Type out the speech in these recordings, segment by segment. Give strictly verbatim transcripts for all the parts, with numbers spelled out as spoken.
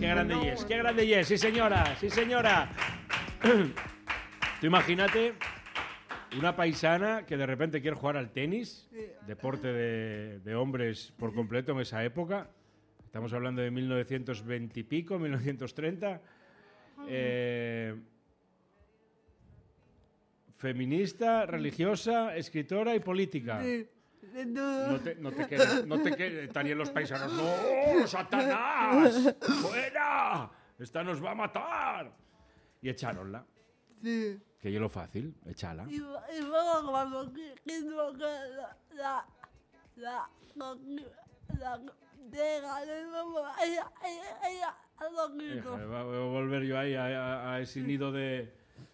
Qué grande yes, qué grande yes, sí señora, sí señora. Tú imagínate una paisana que de repente quiere jugar al tenis, deporte de, de hombres por completo en esa época. Estamos hablando de mil novecientos veinte y pico, mil novecientos treinta. Eh, feminista, religiosa, escritora y política. No te, no te quedes, no te quedes, estarían los paisanos. ¡No, Satanás! ¡Fuera! ¡Esta nos va a matar! Y echaronla. Sí. Que yo lo fácil, échala. Y, y luego cuando quiso que la la la la la llega de nuevo, ella ella ella lo quiso. Voy a volver yo ahí a, a, a ese nido de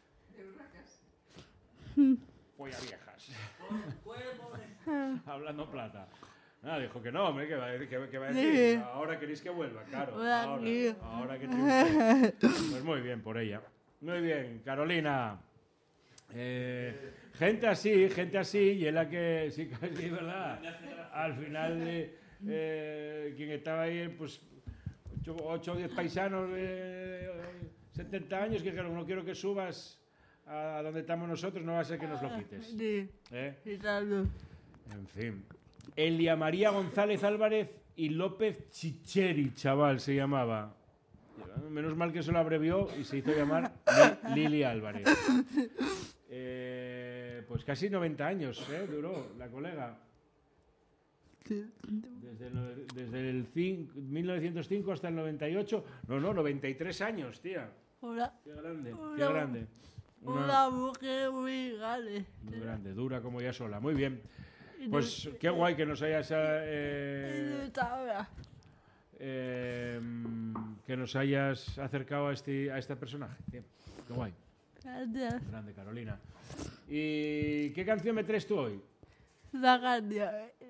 polla viejas. Hablando plata. Ah, dijo que no, hombre, que va a decir, que, que va a decir. Sí. Ahora queréis que vuelva, claro. Hola, Ahora, tío. ahora que triunfe. Pues muy bien por ella. Muy bien, Carolina. Eh, gente así, gente así, y es la que, sí, sí, ¿verdad? Al final, eh, eh, quien estaba ahí, pues, ocho o diez paisanos de setenta años que dijeron, no quiero que subas a donde estamos nosotros, no va a ser que nos lo quites. Sí. ¿Eh? Y tal. En fin. Elia María González Álvarez y López Chicheri, chaval, se llamaba. Menos mal que se lo abrevió y se hizo llamar Li- Lili Álvarez. Eh, pues casi noventa años, ¿eh? Duró la colega. Desde el, desde el cinco, mil novecientos cinco hasta el noventa y ocho. No, no, noventa y tres años, tía. Una, Qué grande, una, qué grande. Una, una mujer muy grande. muy grande, dura como ella sola. Muy bien. Pues qué guay que nos hayas eh, eh, que nos hayas acercado a este a este personaje, tío. Qué guay. Gracias. Grande, Carolina. ¿Y qué canción me traes tú hoy? La canción.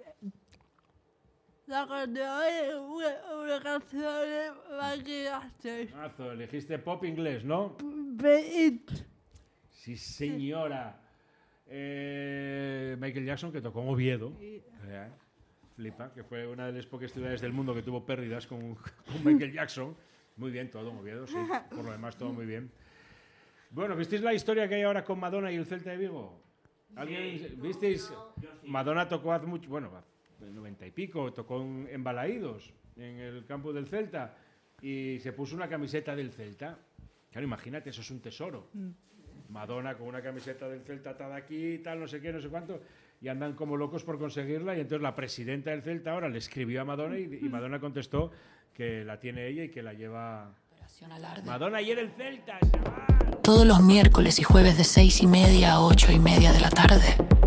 La canción es una, una canción de Michael Jackson. Mazo, elegiste pop inglés, ¿no? Beat. Sí, señora. Eh, Michael Jackson, que tocó en Oviedo. Eh, flipa, que fue una de las pocas ciudades del mundo que tuvo pérdidas con, con Michael Jackson. Muy bien, todo en Oviedo, sí. Por lo demás, todo muy bien. Bueno, ¿visteis la historia que hay ahora con Madonna y el Celta de Vigo? ¿Alguien sí, visteis? No, sí. Madonna tocó hace mucho, bueno, hace noventa y pico, tocó en, en Balaídos, en el campo del Celta, y se puso una camiseta del Celta. Claro, imagínate, eso es un tesoro. Mm. Madonna con una camiseta del Celta atada aquí, tal, no sé qué, no sé cuánto, y andan como locos por conseguirla, y entonces la presidenta del Celta ahora le escribió a Madonna y, y Madonna contestó que la tiene ella y que la lleva... Madonna y en el Celta, chaval. Todos los miércoles y jueves de seis y media a ocho y media de la tarde.